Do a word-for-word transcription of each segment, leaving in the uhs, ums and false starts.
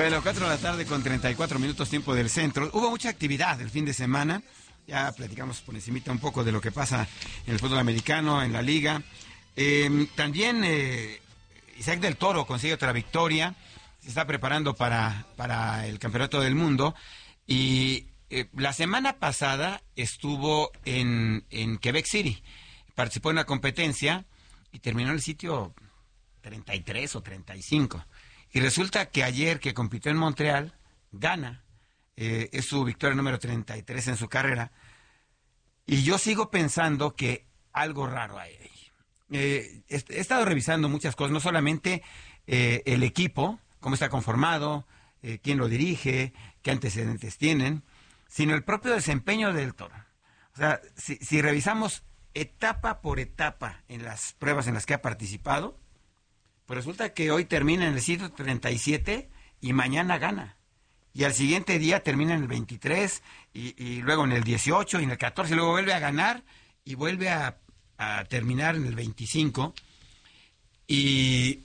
Bueno, cuatro de la tarde con treinta y cuatro minutos tiempo del centro. Hubo mucha actividad el fin de semana. Ya platicamos por encimita un poco de lo que pasa en el fútbol americano, en la liga. Eh, también eh, Isaac del Toro consigue otra victoria. Se está preparando para, para el Campeonato del Mundo. Y eh, la semana pasada estuvo en, en Quebec City. Participó en una competencia y terminó en el sitio treinta y tres o treinta y cinco. Y resulta que ayer que compitió en Montreal, gana. Eh, es su victoria número treinta y tres en su carrera. Y yo sigo pensando que algo raro hay ahí. Eh, he, he estado revisando muchas cosas, no solamente eh, el equipo, cómo está conformado, eh, quién lo dirige, qué antecedentes tienen, sino el propio desempeño del Toro. O sea, si, si revisamos etapa por etapa en las pruebas en las que ha participado, pues resulta que hoy termina en el sitio treinta y siete y mañana gana. Y al siguiente día termina en el veintitrés y, y luego en el dieciocho y en el catorce, y luego vuelve a ganar y vuelve a, a terminar en el veinticinco. Y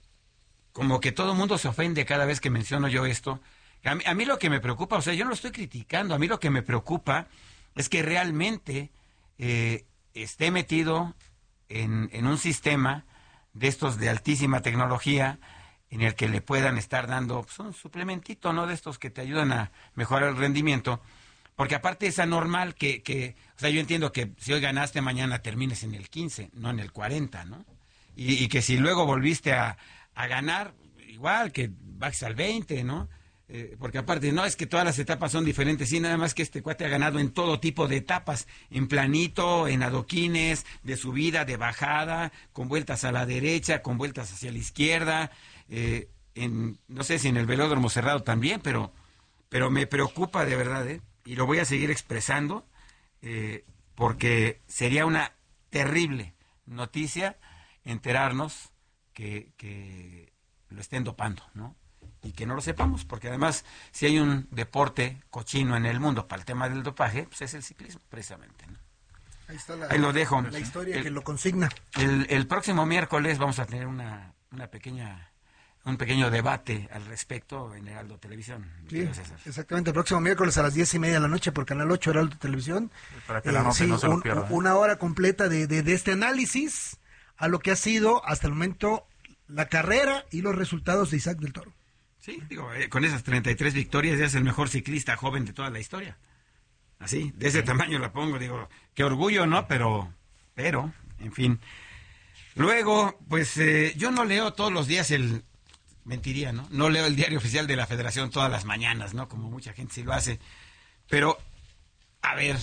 como que todo el mundo se ofende cada vez que menciono yo esto. A mí, a mí lo que me preocupa, o sea, yo no lo estoy criticando, a mí lo que me preocupa es que realmente eh, esté metido en, en un sistema de estos de altísima tecnología, en el que le puedan estar dando pues, un suplementito, ¿no? De estos que te ayudan a mejorar el rendimiento, porque aparte es anormal que, que, o sea, yo entiendo que si hoy ganaste, mañana termines en el quince, no en el cuarenta, ¿no? Y, y que si luego volviste a, a ganar, igual que bajes al veinte, ¿no? Eh, porque aparte, no es que todas las etapas son diferentes, sí, nada más que este cuate ha ganado en todo tipo de etapas, en planito, en adoquines, de subida, de bajada, con vueltas a la derecha, con vueltas hacia la izquierda, eh, en, no sé si en el velódromo cerrado también, pero, pero me preocupa de verdad, ¿eh? Y lo voy a seguir expresando, eh, porque sería una terrible noticia enterarnos que, que lo estén dopando, ¿no? Y que no lo sepamos, porque además, si hay un deporte cochino en el mundo para el tema del dopaje, pues es el ciclismo, precisamente, ¿no? Ahí está la, Ahí lo dejo. La historia el, que lo consigna. El, el próximo miércoles vamos a tener una, una pequeña, un pequeño debate al respecto en Heraldo Televisión. Sí, exactamente, el próximo miércoles a las diez y media de la noche por Canal ocho, Heraldo Televisión. Para que la eh, sí, no se un, lo pierda. Una hora completa de, de, de este análisis a lo que ha sido hasta el momento la carrera y los resultados de Isaac del Toro. Sí, digo, eh, con esas treinta y tres victorias ya es el mejor ciclista joven de toda la historia. Así, de ese sí. tamaño la pongo, digo, qué orgullo, ¿no? Pero, pero, en fin. Luego, pues eh, yo no leo todos los días el, mentiría, ¿no? No leo el diario oficial de la Federación todas las mañanas, ¿no? Como mucha gente sí lo hace. Pero, a ver,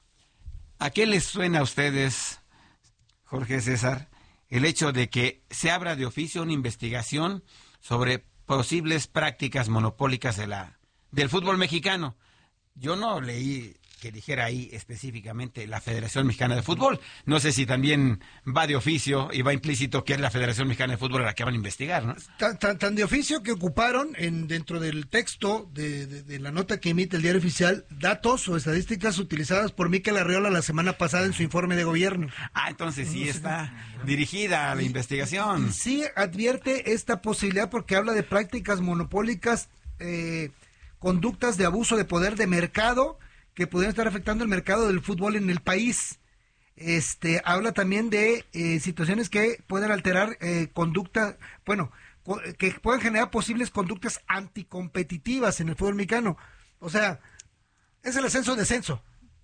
¿a qué les suena a ustedes, Jorge César, el hecho de que se abra de oficio una investigación sobre posibles prácticas monopólicas de la del fútbol mexicano? Yo no leí que dijera ahí específicamente la Federación Mexicana de Fútbol. No sé si también va de oficio y va implícito que es la Federación Mexicana de Fútbol a la que van a investigar, ¿no? Tan, tan, tan de oficio que ocuparon en dentro del texto de, de, de la nota que emite el diario oficial datos o estadísticas utilizadas por Mikel Arriola la semana pasada en su informe de gobierno. Ah, entonces sí está dirigida a la investigación. Sí advierte esta posibilidad porque habla de prácticas monopólicas, eh, conductas de abuso de poder de mercado que pudieran estar afectando el mercado del fútbol en el país. Este habla también de eh, situaciones que pueden alterar eh, conducta, bueno, co que pueden generar posibles conductas anticompetitivas en el fútbol mexicano. O sea, es el ascenso-descenso.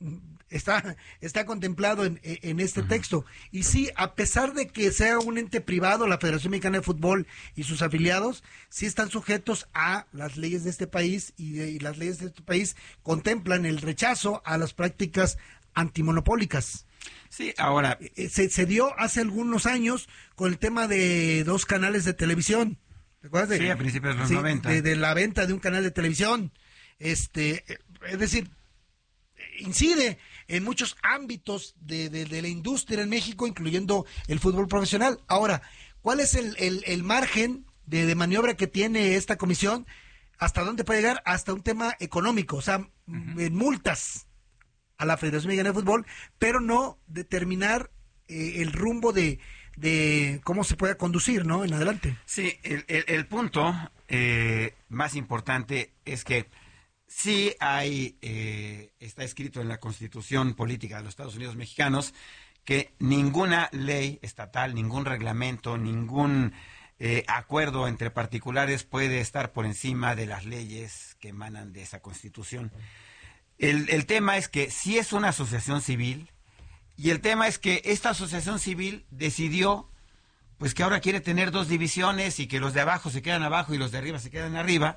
Está, está contemplado en, en este uh-huh. texto. Y sí, a pesar de que sea un ente privado, la Federación Mexicana de Fútbol y sus afiliados, sí están sujetos a las leyes de este país y, y las leyes de este país contemplan el rechazo a las prácticas antimonopólicas. Sí, ahora... Se, se dio hace algunos años con el tema de dos canales de televisión. ¿Te acuerdas? De, sí, a principios de los sí, noventa. De, de la venta de un canal de televisión. Este, es decir, incide en muchos ámbitos de, de, de la industria en México, incluyendo el fútbol profesional. Ahora, ¿cuál es el, el, el margen de, de maniobra que tiene esta comisión? ¿Hasta dónde puede llegar? Hasta un tema económico, o sea, uh-huh. en multas a la Federación Mexicana de Fútbol, pero no determinar eh, el rumbo de, de cómo se pueda conducir, ¿no? En adelante. Sí, el, el, el punto eh, más importante es que sí hay, eh, está escrito en la Constitución Política de los Estados Unidos Mexicanos, que ninguna ley estatal, ningún reglamento, ningún eh, acuerdo entre particulares puede estar por encima de las leyes que emanan de esa Constitución. El, el tema es que sí es una asociación civil, y el tema es que esta asociación civil decidió pues que ahora quiere tener dos divisiones y que los de abajo se quedan abajo y los de arriba se quedan arriba,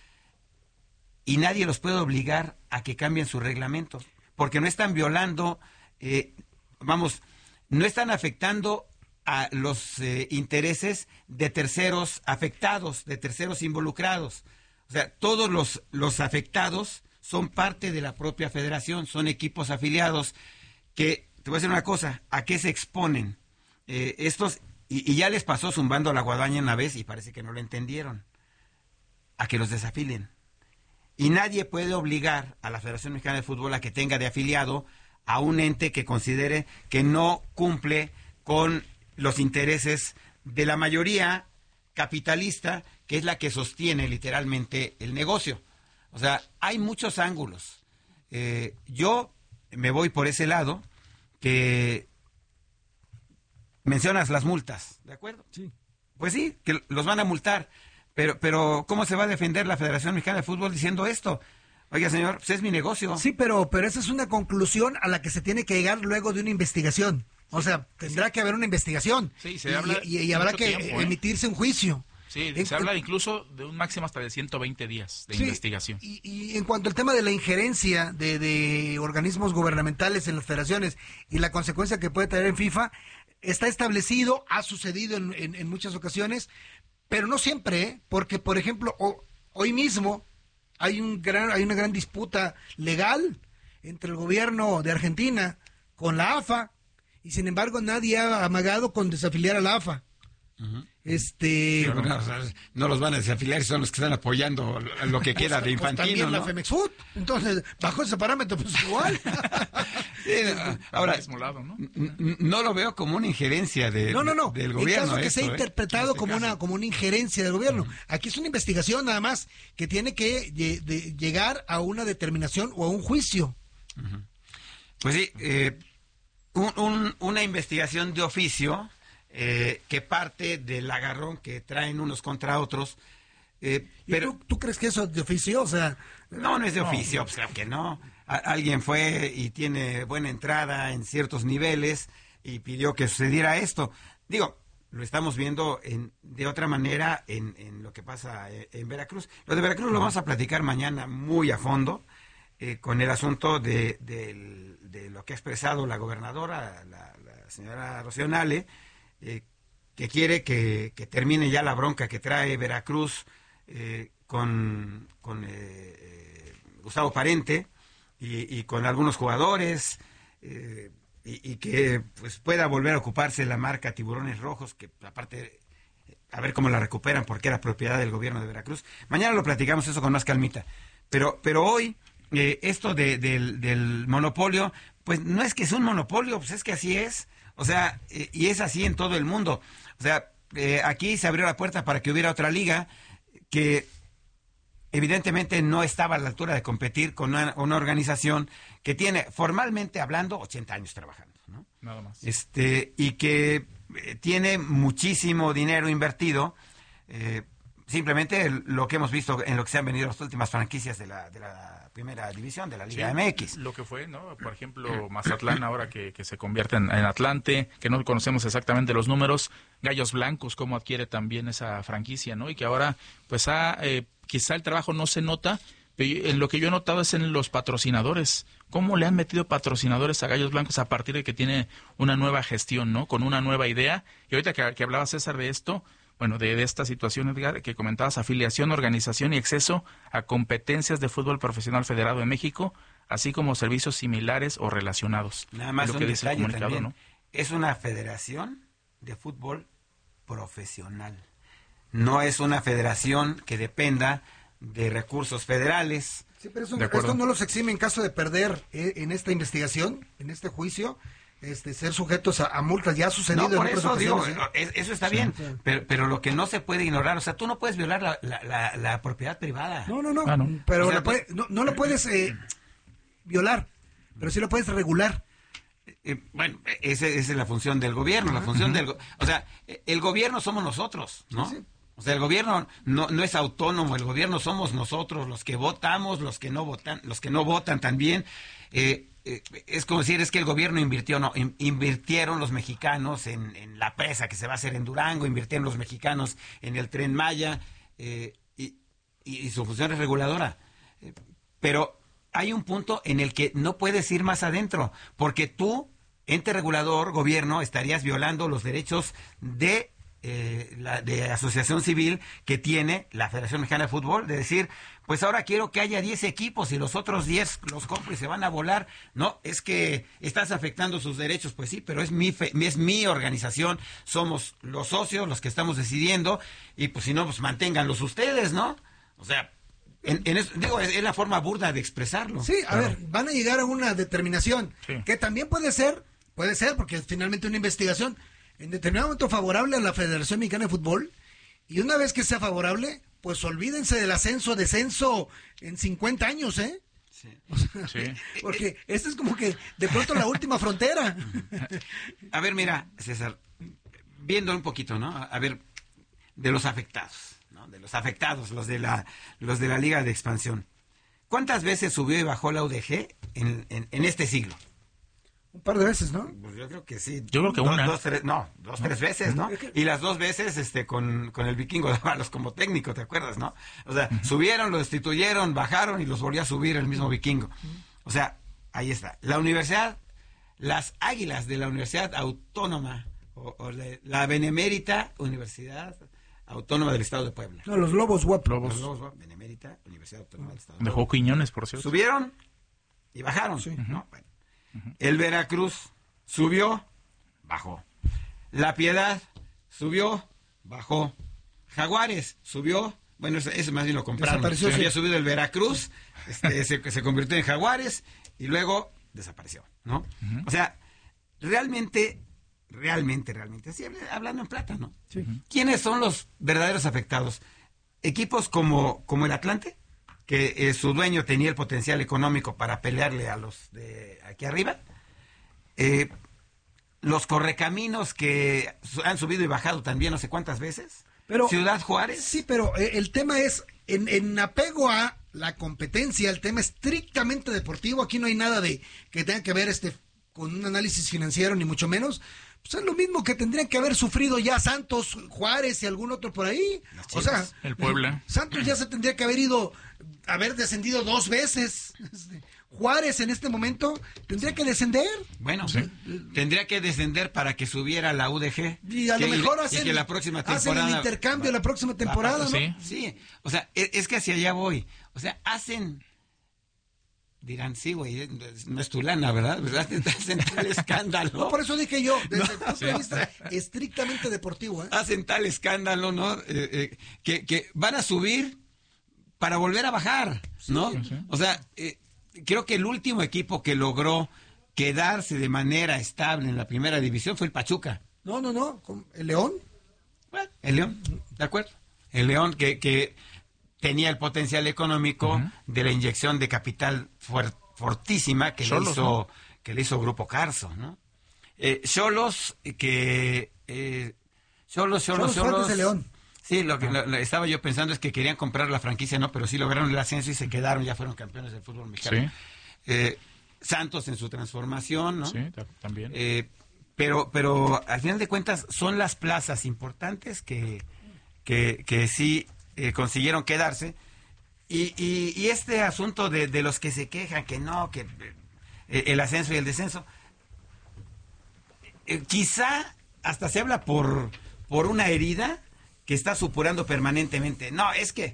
y nadie los puede obligar a que cambien sus reglamentos, porque no están violando, eh, vamos, no están afectando a los eh, intereses de terceros afectados, de terceros involucrados. O sea, todos los, los afectados son parte de la propia federación, son equipos afiliados que, te voy a decir una cosa, ¿a qué se exponen? Eh, estos, y, y ya les pasó zumbando a la guadaña una vez y parece que no lo entendieron, a que los desafilien. Y nadie puede obligar a la Federación Mexicana de Fútbol a que tenga de afiliado a un ente que considere que no cumple con los intereses de la mayoría capitalista, que es la que sostiene literalmente el negocio. O sea, hay muchos ángulos. Eh, yo me voy por ese lado, que mencionas las multas, ¿de acuerdo? Sí. Pues sí, que los van a multar. Pero, pero, ¿cómo se va a defender la Federación Mexicana de Fútbol diciendo esto? Oiga, señor, pues es mi negocio. Sí, pero, pero esa es una conclusión a la que se tiene que llegar luego de una investigación. O sea, tendrá sí. que haber una investigación. Sí, se y, habla y, y habrá que tiempo, ¿eh? emitirse un juicio. Sí, en, se habla incluso de un máximo hasta de ciento veinte días de sí, investigación. Y, y en cuanto al tema de la injerencia de, de organismos gubernamentales en las federaciones y la consecuencia que puede traer en FIFA, está establecido, ha sucedido en, en, en muchas ocasiones, pero no siempre, ¿eh? Porque, por ejemplo, o, hoy mismo hay un gran, hay una gran disputa legal entre el gobierno de Argentina con la A F A, y sin embargo nadie ha amagado con desafiliar a la A F A. Uh-huh. Este no, no, no los van a desafiliar, son los que están apoyando lo que queda de Infantino, pues también ¿no? La Femexfoot, entonces bajo ese parámetro pues igual. Sí, ahora lado, ¿no? no lo veo como una injerencia de, no, no, no. del gobierno. En caso que esto, sea ¿eh? interpretado este como caso. una como una injerencia del gobierno. Uh-huh. Aquí es una investigación nada más que tiene que de, de llegar a una determinación o a un juicio. Uh-huh. Pues sí, eh, un, un, una investigación de oficio. Eh, que parte del agarrón que traen unos contra otros. Eh, pero tú, ¿Tú crees que eso es de oficio? O sea, no, no es de oficio, no. Pues claro que no. A, alguien fue y tiene buena entrada en ciertos niveles y pidió que sucediera esto. Digo, lo estamos viendo en, de otra manera en, en lo que pasa en, en Veracruz. Lo de Veracruz lo vamos a platicar mañana muy a fondo, eh, con el asunto de, de, de lo que ha expresado la gobernadora, la, la señora Rocío Nale, Eh, que quiere que, que termine ya la bronca que trae Veracruz eh, con, con eh, eh, Gustavo Parente y, y con algunos jugadores eh, y, y que pues pueda volver a ocuparse la marca Tiburones Rojos, que aparte a ver cómo la recuperan porque era propiedad del gobierno de Veracruz. Mañana lo platicamos eso con más calmita, pero, pero hoy eh, esto de, del, del monopolio, pues no es que sea un monopolio, pues es que así es. O sea, eh, y es así en todo el mundo. O sea, eh, aquí se abrió la puerta para que hubiera otra liga que evidentemente no estaba a la altura de competir con una, una organización que tiene, formalmente hablando, ochenta años trabajando, ¿no? Nada más. Este, y que eh, tiene muchísimo dinero invertido, eh, simplemente lo que hemos visto en lo que se han venido las últimas franquicias de la, de la primera división de la Liga sí, M X. Lo que fue, ¿no? Por ejemplo, Mazatlán ahora que, que se convierte en, en Atlante, que no conocemos exactamente los números, Gallos Blancos, cómo adquiere también esa franquicia, ¿no? Y que ahora, pues, ha, eh, quizá el trabajo no se nota, pero en lo que yo he notado es en los patrocinadores. ¿Cómo le han metido patrocinadores a Gallos Blancos a partir de que tiene una nueva gestión, ¿no? Con una nueva idea. Y ahorita que, que hablaba César de esto, bueno, de, de esta situación, Edgar, que comentabas, afiliación, organización y acceso a competencias de fútbol profesional federado en México, así como servicios similares o relacionados. Nada más lo un que dice el detalle comunicado, también, ¿no? Es una federación de fútbol profesional. No es una federación que dependa de recursos federales. Sí, pero eso, esto no los exime en caso de perder eh, en esta investigación, en este juicio, este, ser sujetos a, a multas. Ya ha sucedido. No, por en otras eso digo, ocasiones, ¿eh? eso está Sí, bien, sí. Pero, pero lo que no se puede ignorar, o sea, tú no puedes violar la, la, la, la propiedad privada. No, no, no, Ah, no. pero O sea, lo puede- no, no lo puedes eh, violar, pero sí lo puedes regular. Eh, bueno, esa, esa es la función del gobierno, la función del... go- O sea, eh, el gobierno somos nosotros, ¿no? Sí, sí. O sea, el gobierno no, no es autónomo, el gobierno somos nosotros, los que votamos, los que no votan, los que no votan también. Eh, eh, es como decir, es que el gobierno invirtió, no, in- invirtieron los mexicanos en, en la presa que se va a hacer en Durango, invirtieron los mexicanos en el Tren Maya, eh, y, y- y su función es reguladora. Eh, pero hay un punto en el que no puedes ir más adentro, porque tú, ente regulador, gobierno, estarías violando los derechos de eh, la de asociación civil que tiene la Federación Mexicana de Fútbol, de decir, pues ahora quiero que haya diez equipos y los otros diez los compro y se van a volar. No, es que estás afectando sus derechos. Pues sí, pero es mi fe- es mi organización, somos los socios los que estamos decidiendo, y pues si no, pues manténganlos ustedes, ¿no? O sea, en, en eso, digo, es, es la forma burda de expresarlo. Sí, a ver, van a llegar a una determinación Sí. que también puede ser, puede ser, porque es finalmente una investigación en determinado momento favorable a la Federación Mexicana de Fútbol, y una vez que sea favorable, pues olvídense del ascenso, descenso en cincuenta años, ¿eh? Sí. Sí. Porque esta es como que de pronto la última frontera. A ver, mira, César, viendo un poquito, ¿no? A ver, de los afectados, ¿no? De los afectados, los de la, los de la Liga de Expansión. ¿Cuántas veces subió y bajó la U D G en, en, en este siglo? Un par de veces, ¿no? Pues yo creo que sí. Yo creo que Dos- una. Dos, tres, no, dos, tres veces, ¿no? Y las dos veces este, con, con el Vikingo de Ábalos como técnico, ¿te acuerdas, no? O sea, subieron, lo destituyeron, bajaron y los volvió a subir el mismo Vikingo. O sea, ahí está. La universidad, las águilas de la Universidad Autónoma, o, o la, la Benemérita Universidad Autónoma del Estado de Puebla. No, los lobos guapos. Lobos. Los Lobos, ¿no? Benemérita Universidad Autónoma del Estado de De Puebla. Juego Quiñones, por cierto. Subieron y bajaron. ¿No? Bueno. El Veracruz subió, bajó. La Piedad subió, bajó. Jaguares subió, bueno, eso, eso más bien lo compraron. Desapareció, Se sí. había subido el Veracruz, este, se, se convirtió en Jaguares y luego desapareció, ¿no? O sea, realmente, realmente, realmente, así hablando en plata, ¿no? Sí. ¿Quiénes son los verdaderos afectados? Equipos como, como el Atlante, que eh, su dueño tenía el potencial económico para pelearle a los de aquí arriba. Eh, los correcaminos que su- han subido y bajado también no sé cuántas veces. Pero, Ciudad Juárez. Sí, pero eh, el tema es, en, en apego a la competencia, el tema estrictamente deportivo, aquí no hay nada de que tenga que ver este con un análisis financiero, ni mucho menos. Pues es lo mismo que tendrían que haber sufrido ya Santos, Juárez y algún otro por ahí. O sea, El Puebla. Santos ya se tendría que haber ido, haber descendido dos veces. Este, Juárez en este momento tendría que descender. Bueno, tendría que descender para que subiera la U D G. Y a lo Que- mejor y hacen, que la próxima hacen temporada el intercambio la próxima temporada, ¿no? Sí. Sí, o sea, e- es que hacia allá voy. O sea, hacen, dirán, sí, güey, no es tu lana, ¿verdad? ¿Verdad? Hacen tal escándalo. No, por eso dije yo, desde el punto de vista estrictamente deportivo, ¿eh? Hacen tal escándalo, ¿no? Eh, eh, que, que van a subir para volver a bajar, ¿no? Sí, sí. O sea, eh, creo que el último equipo que logró quedarse de manera estable en la primera división fue el Pachuca. No, no, no, con el León. Bueno, el León, ¿de acuerdo? El León que, que tenía el potencial económico Ujú. de la inyección de capital fuer- fortísima que le Xolos, hizo ¿no? que le hizo Grupo Carso, ¿no? Eh, Xolos que eh, Xolos, Xolos, Xolos fue antes Xolos. de León. Sí, lo que lo- lo estaba yo pensando es que querían comprar la franquicia, no, pero sí lograron el ascenso y se quedaron, ya fueron campeones del fútbol mexicano. Sí. Eh, Santos en su transformación, ¿no? Sí, ta- también. Eh, pero, pero al final de cuentas son las plazas importantes que, que, que sí eh, consiguieron quedarse. Y, y, y este asunto de, de los que se quejan, que no, que eh, el ascenso y el descenso, eh, quizá hasta se habla por, por una herida que está supurando permanentemente. No, es que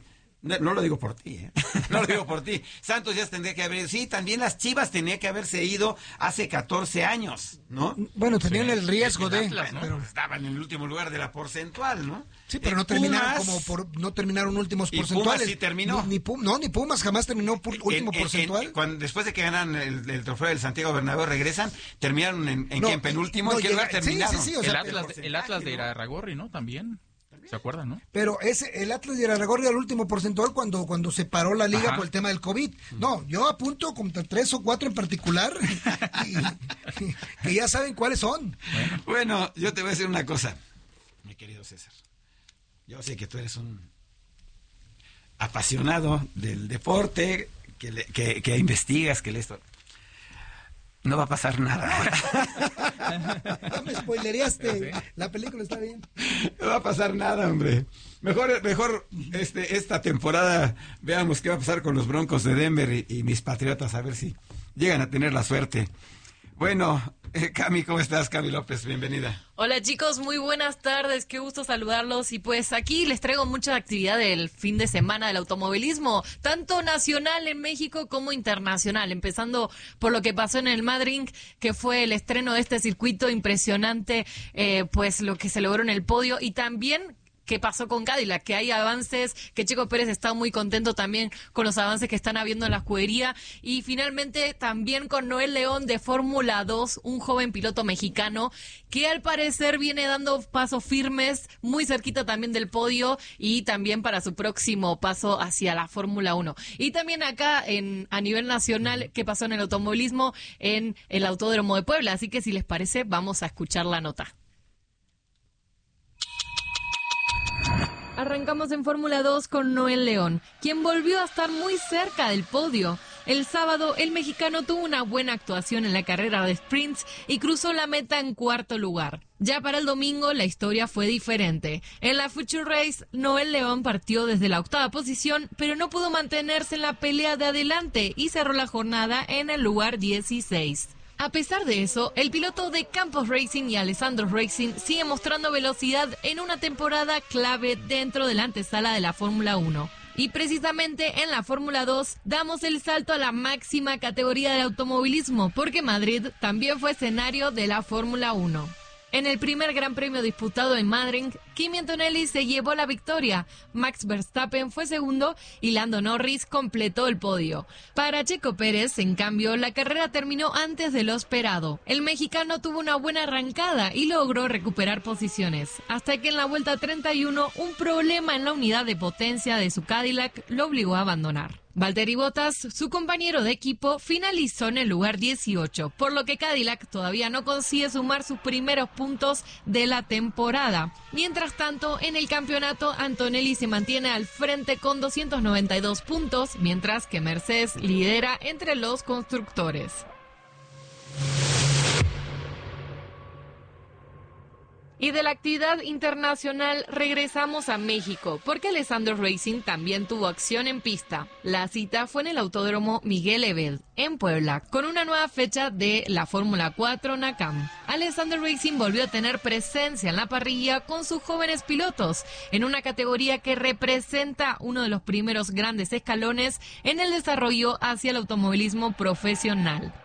No, no lo digo por ti, ¿eh? No lo digo por ti. Santos ya tendría que haber ido. Sí, también las Chivas tenían que haberse ido hace catorce años, ¿no? Bueno, tenían Sí, el riesgo el de... Atlas, ¿no? pero... Estaban en el último lugar de la porcentual, ¿no? Sí, pero Eh, no terminaron Pumas, como por, no terminaron últimos ¿Y porcentuales. Pumas sí terminó? Ni, ni Pum- no, ni Pumas jamás terminó por último en- en- porcentual. en- cuando, después de que ganan el, el trofeo del Santiago Bernabéu, regresan, terminaron en, en, No, qué, en penúltimo. no, ¿En qué lugar llega- sí, terminaron? sí, sí, o El sea, Atlas, de- el Atlas de Irarrágorri, ¿no? También. ¿Se acuerdan, no? Pero ese, el Atlas de Irarrágorri al último porcentual cuando, cuando se paró la liga Ajá. por el tema del COVID. No, yo apunto contra tres o cuatro en particular y- y- que ya saben cuáles son. Bueno, yo te voy a decir una cosa, mi querido César. Yo sé que tú eres un apasionado del deporte, que, le- que, que investigas, que lees todo. No va a pasar nada. Ya me spoilereaste. La película está bien. No va a pasar nada, hombre. Mejor, mejor este, esta temporada veamos qué va a pasar con los Broncos de Denver y, y mis Patriotas, a ver si llegan a tener la suerte. Bueno, eh, Cami, ¿cómo estás? Cami López, bienvenida. Hola chicos, muy buenas tardes, qué gusto saludarlos y pues aquí les traigo mucha actividad del fin de semana del automovilismo, tanto nacional en México como internacional, empezando por lo que pasó en el Madrid, que fue el estreno de este circuito impresionante, eh, pues lo que se logró en el podio y también qué pasó con Cadillac, que hay avances, que Checo Pérez está muy contento también con los avances que están habiendo en la escudería y finalmente también con Noel León de Fórmula dos, un joven piloto mexicano que al parecer viene dando pasos firmes, muy cerquita también del podio y también para su próximo paso hacia la Fórmula uno. Y también acá en a nivel nacional, qué pasó en el automovilismo en el Autódromo de Puebla, así que si les parece vamos a escuchar la nota. Arrancamos en Fórmula dos con Noel León, quien volvió a estar muy cerca del podio. El sábado, el mexicano tuvo una buena actuación en la carrera de sprints y cruzó la meta en cuarto lugar. Ya para el domingo, la historia fue diferente. En la Future Race, Noel León partió desde la octava posición, pero no pudo mantenerse en la pelea de adelante y cerró la jornada en el lugar dieciséis. A pesar de eso, el piloto de Campos Racing y Alessandro Racing sigue mostrando velocidad en una temporada clave dentro de la antesala de la Fórmula uno. Y precisamente en la Fórmula dos damos el salto a la máxima categoría del automovilismo, porque Madrid también fue escenario de la Fórmula uno. En el primer Gran Premio disputado en Madrid, Kimi Antonelli se llevó la victoria, Max Verstappen fue segundo y Lando Norris completó el podio. Para Checo Pérez, en cambio, la carrera terminó antes de lo esperado. El mexicano tuvo una buena arrancada y logró recuperar posiciones, hasta que en la vuelta treinta y uno un problema en la unidad de potencia de su Cadillac lo obligó a abandonar. Valtteri Bottas, su compañero de equipo, finalizó en el lugar dieciocho, por lo que Cadillac todavía no consigue sumar sus primeros puntos de la temporada. Mientras tanto, en el campeonato, Antonelli se mantiene al frente con doscientos noventa y dos puntos, mientras que Mercedes lidera entre los constructores. Y de la actividad internacional regresamos a México, porque Alessandro Racing también tuvo acción en pista. La cita fue en el Autódromo Miguel Ebel, en Puebla, con una nueva fecha de la Fórmula cuatro NACAM. Alessandro Racing volvió a tener presencia en la parrilla con sus jóvenes pilotos, en una categoría que representa uno de los primeros grandes escalones en el desarrollo hacia el automovilismo profesional.